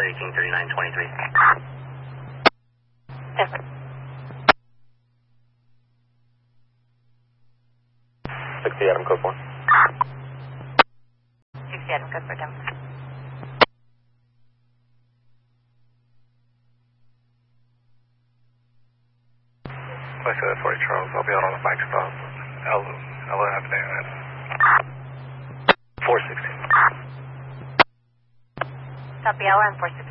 King 3923. Yes. 60 Adam, code 4. 60 Adam, code 4, down. Like I said, 40 Charles, I'll be out on the bike stop. Ella Avenue at 460. Copy, Ella, and 460.